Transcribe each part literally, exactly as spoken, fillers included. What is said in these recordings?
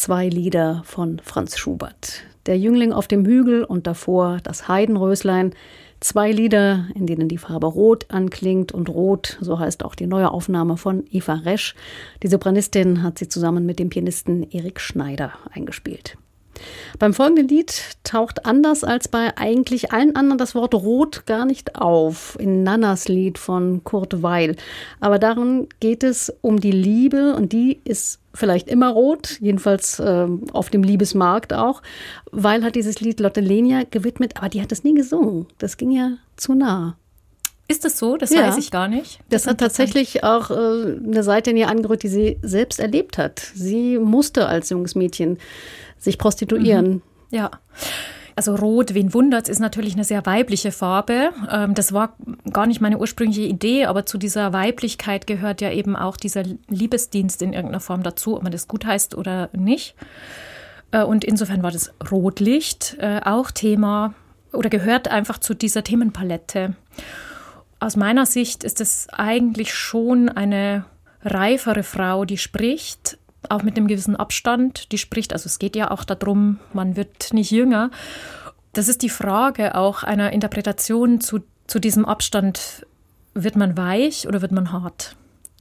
Zwei Lieder von Franz Schubert. Der Jüngling auf dem Hügel und davor das Heidenröslein. Zwei Lieder, in denen die Farbe Rot anklingt. Und Rot, so heißt auch die neue Aufnahme von Eva Resch. Die Sopranistin hat sie zusammen mit dem Pianisten Erik Schneider eingespielt. Beim folgenden Lied taucht anders als bei eigentlich allen anderen das Wort Rot gar nicht auf, in Nannas Lied von Kurt Weill. Aber darin geht es um die Liebe und die ist vielleicht immer rot, jedenfalls äh, auf dem Liebesmarkt auch. Weill hat dieses Lied Lotte Lenya gewidmet, aber die hat es nie gesungen. Das ging ja zu nah. Ist das so? Das ja, weiß ich gar nicht. Das, das hat tatsächlich auch äh, eine Seite in ihr angerührt, die sie selbst erlebt hat. Sie musste als junges Mädchen sich prostituieren. Mhm. Ja, also Rot, wen wundert's, ist natürlich eine sehr weibliche Farbe. Ähm, das war gar nicht meine ursprüngliche Idee, aber zu dieser Weiblichkeit gehört ja eben auch dieser Liebesdienst in irgendeiner Form dazu, ob man das gut heißt oder nicht. Äh, und insofern war das Rotlicht äh, auch Thema oder gehört einfach zu dieser Themenpalette. Aus meiner Sicht ist es eigentlich schon eine reifere Frau, die spricht, auch mit einem gewissen Abstand, die spricht, also es geht ja auch darum, man wird nicht jünger. Das ist die Frage auch einer Interpretation zu, zu diesem Abstand, wird man weich oder wird man hart?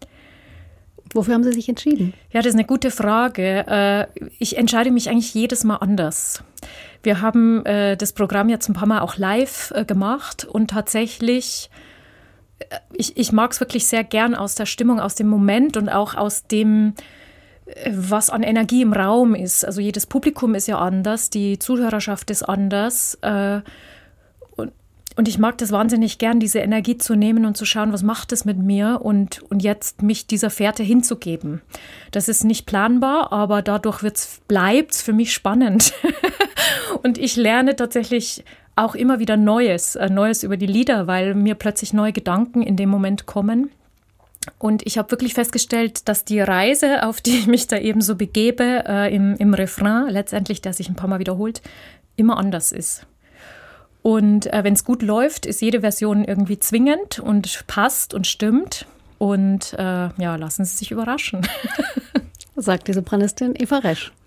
Wofür haben Sie sich entschieden? Ja, das ist eine gute Frage. Ich entscheide mich eigentlich jedes Mal anders. Wir haben das Programm jetzt ein paar Mal auch live gemacht und tatsächlich, ich, ich mag es wirklich sehr gern aus der Stimmung, aus dem Moment und auch aus dem, was an Energie im Raum ist. Also jedes Publikum ist ja anders, die Zuhörerschaft ist anders. Äh, und, und ich mag das wahnsinnig gern, diese Energie zu nehmen und zu schauen, was macht es mit mir und, und jetzt mich dieser Fährte hinzugeben. Das ist nicht planbar, aber dadurch bleibt es für mich spannend. Und ich lerne tatsächlich auch immer wieder Neues, äh, Neues über die Lieder, weil mir plötzlich neue Gedanken in dem Moment kommen. Und ich habe wirklich festgestellt, dass die Reise, auf die ich mich da eben so begebe, äh, im, im Refrain, letztendlich, der sich ein paar Mal wiederholt, immer anders ist. Und äh, wenn es gut läuft, ist jede Version irgendwie zwingend und passt und stimmt. Und äh, ja, lassen Sie sich überraschen. Sagt die Sopranistin Eva Resch.